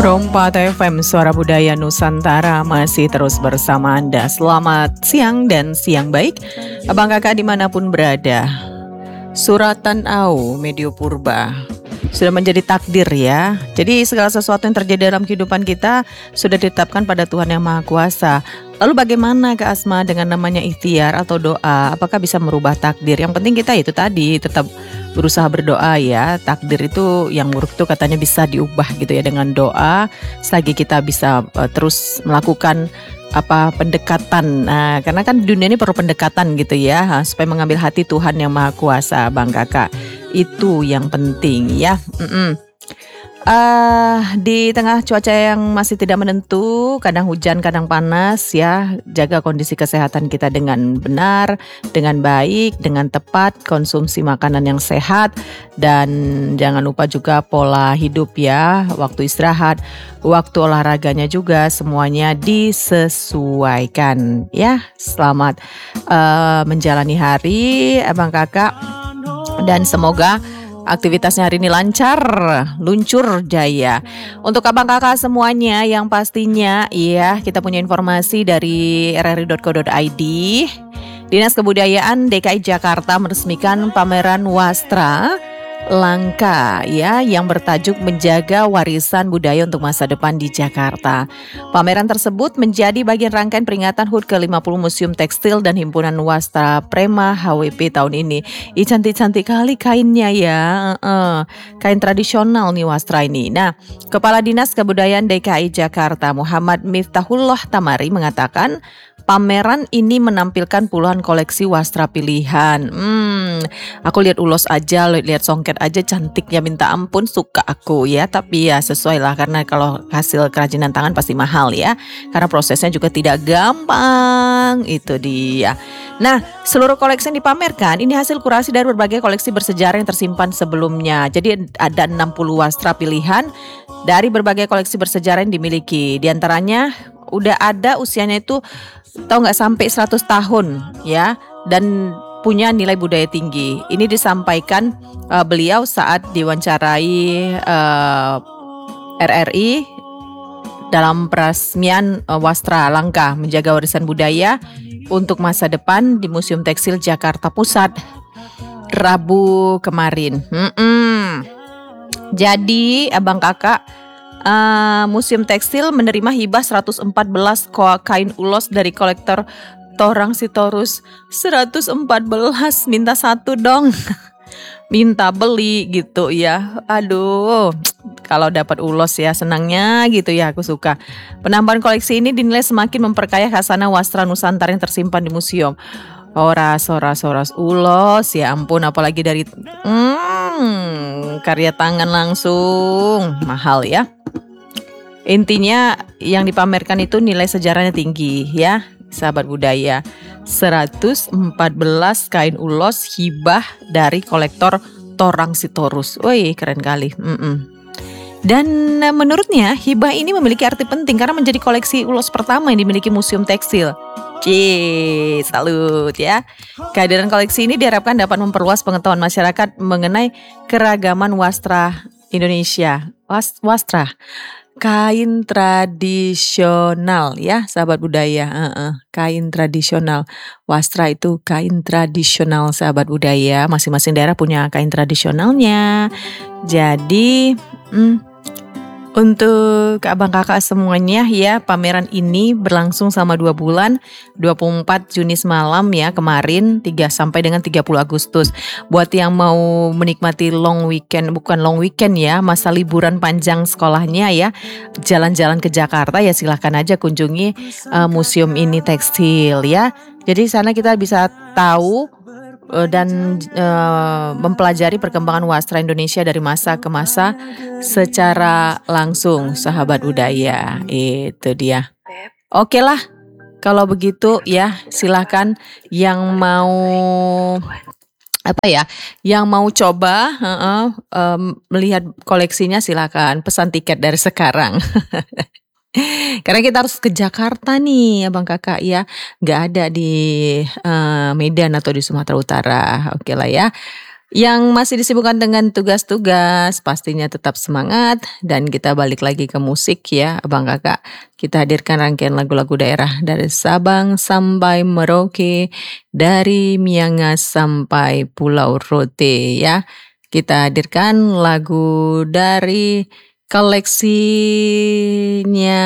Rompa FM Suara Budaya Nusantara masih terus bersama Anda. Selamat siang dan siang baik abang kakak dimanapun berada. Suratan Au Medio Purba sudah menjadi takdir ya. Jadi segala sesuatu yang terjadi dalam kehidupan kita sudah ditetapkan pada Tuhan Yang Maha Kuasa. Lalu bagaimana Kak Asma dengan namanya ikhtiar atau doa? Apakah bisa merubah takdir? Yang penting kita itu tadi tetap berusaha berdoa ya. Takdir itu yang buruk itu katanya bisa diubah gitu ya dengan doa. Selagi kita bisa terus melakukan pendekatan. Nah, karena kan dunia ini perlu pendekatan gitu ya, supaya mengambil hati Tuhan Yang Maha Kuasa, Bang Kakak. Itu yang penting ya. Di tengah cuaca yang masih tidak menentu, kadang hujan, kadang panas ya, jaga kondisi kesehatan kita dengan benar, dengan baik, dengan tepat, konsumsi makanan yang sehat, dan jangan lupa juga pola hidup ya, waktu istirahat, waktu olahraganya juga semuanya disesuaikan ya. Selamat menjalani hari abang kakak, dan semoga aktivitasnya hari ini lancar, luncur jaya. Untuk abang kakak semuanya yang pastinya ya, kita punya informasi dari rri.co.id. Dinas Kebudayaan DKI Jakarta meresmikan pameran Wastra Langka ya, yang bertajuk Menjaga Warisan Budaya untuk Masa Depan di Jakarta. Pameran tersebut menjadi bagian rangkaian peringatan HUT ke-50 Museum Tekstil dan Himpunan Wastra Prema HWP tahun ini. Cantik-cantik kali kainnya ya, kain tradisional nih wastra ini. Nah, Kepala Dinas Kebudayaan DKI Jakarta Muhammad Miftahullah Tamari mengatakan pameran ini menampilkan puluhan koleksi wastra pilihan. Aku lihat ulos aja, lihat songket aja cantiknya minta ampun, suka aku ya. Tapi ya sesuai lah, karena kalau hasil kerajinan tangan pasti mahal ya, karena prosesnya juga tidak gampang, itu dia. Nah, seluruh koleksi yang dipamerkan ini hasil kurasi dari berbagai koleksi bersejarah yang tersimpan sebelumnya. Jadi ada 60 wastra pilihan dari berbagai koleksi bersejarah yang dimiliki. Di antaranya udah ada usianya itu tahu nggak sampai 100 tahun ya, dan punya nilai budaya tinggi. Ini disampaikan beliau saat diwawancarai RRI dalam peresmian Wastra Langka Menjaga Warisan Budaya untuk Masa Depan di Museum Tekstil Jakarta Pusat Rabu kemarin. Jadi abang kakak, Museum Tekstil menerima hibah 114 kain ulos dari kolektor Torang Sitorus. 114, minta satu dong. Minta beli gitu ya. Aduh, kalau dapat ulos ya senangnya gitu ya, aku suka. Penambahan koleksi ini dinilai semakin memperkaya khasanah wastra Nusantara yang tersimpan di museum. Oras ulos, ya ampun, apalagi dari karya tangan langsung, mahal ya. Intinya yang dipamerkan itu nilai sejarahnya tinggi ya, sahabat budaya. 114 kain ulos hibah dari kolektor Torang Sitorus. Wih, keren kali. Dan menurutnya hibah ini memiliki arti penting karena menjadi koleksi ulos pertama yang dimiliki Museum Tekstil. Salut ya. Kehadiran koleksi ini diharapkan dapat memperluas pengetahuan masyarakat mengenai keragaman wastra Indonesia. Wastra, kain tradisional ya, sahabat budaya. Kain tradisional. Wastra itu kain tradisional, sahabat budaya. Masing-masing daerah punya kain tradisionalnya. Jadi untuk abang kakak semuanya ya, pameran ini berlangsung selama 2 bulan, 24 Juni malam ya kemarin, 3 sampai dengan 30 Agustus. Buat yang mau menikmati long weekend, bukan long weekend ya, masa liburan panjang sekolahnya ya, jalan-jalan ke Jakarta ya silahkan aja kunjungi museum ini tekstil ya. Jadi sana kita bisa tahu dan mempelajari perkembangan wastra Indonesia dari masa ke masa secara langsung, sahabat budaya. Itu dia. Oke lah, kalau begitu ya silakan yang mau yang mau coba melihat koleksinya silakan pesan tiket dari sekarang. Karena kita harus ke Jakarta nih abang kakak ya, nggak ada di Medan atau di Sumatera Utara. Oke lah ya. Yang masih disibukkan dengan tugas-tugas, pastinya tetap semangat dan kita balik lagi ke musik ya, Abang Kakak. Kita hadirkan rangkaian lagu-lagu daerah dari Sabang sampai Merauke, dari Miangas sampai Pulau Rote ya. Kita hadirkan lagu dari koleksinya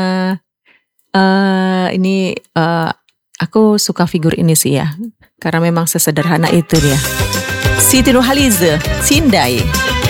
ini aku suka figur ini sih ya, karena memang sesederhana itu dia. Siti Nurhaliza, Cindai.